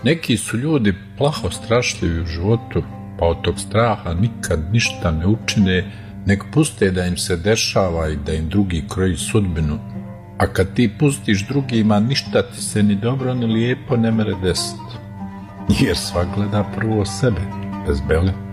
Neki su ljudi plaho strašljivi u životu, pa od tog straha nikad ništa ne učine, nek puste da im se dešava i da im drugi kroji sudbinu. A kad ti pustiš drugima, ništa ti se ni dobro ni lijepo ne mere desiti. Jer svak gleda prvo sebe, bez bele.